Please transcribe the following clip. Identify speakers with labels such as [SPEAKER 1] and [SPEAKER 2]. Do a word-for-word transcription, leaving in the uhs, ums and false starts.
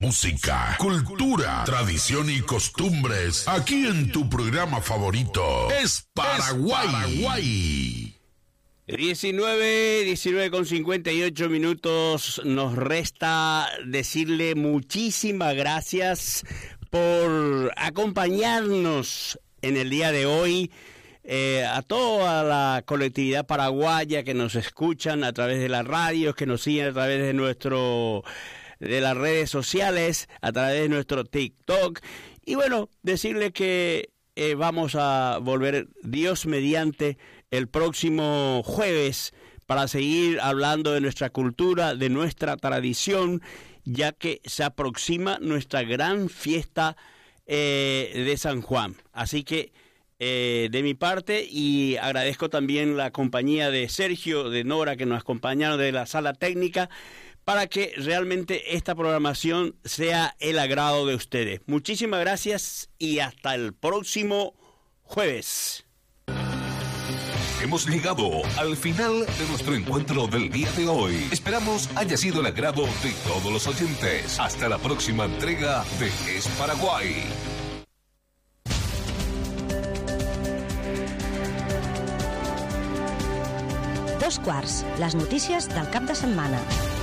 [SPEAKER 1] Música, cultura, tradición y costumbres. Aquí en tu programa favorito es Paraguay. Paraguay.
[SPEAKER 2] diecinueve, diecinueve con cincuenta y ocho minutos. Nos resta decirle muchísimas gracias por acompañarnos en el día de hoy. Eh, a toda la colectividad paraguaya que nos escuchan a través de las radios, que nos siguen a través de nuestro de las redes sociales, a través de nuestro TikTok. Y bueno, decirle que eh, vamos a volver, Dios mediante, el próximo jueves para seguir hablando de nuestra cultura, de nuestra tradición, ya que se aproxima nuestra gran fiesta eh, de San Juan. Así que eh, de mi parte, y agradezco también la compañía de Sergio, de Nora, que nos acompañaron de la sala técnica, para que realmente esta programación sea el agrado de ustedes. Muchísimas gracias y hasta el próximo jueves.
[SPEAKER 3] Hemos llegado al final de nuestro encuentro del día de hoy. Esperamos haya sido el agrado de todos los oyentes. Hasta la próxima entrega de Es Paraguay.
[SPEAKER 4] Dos quarts, les notícies del cap de setmana.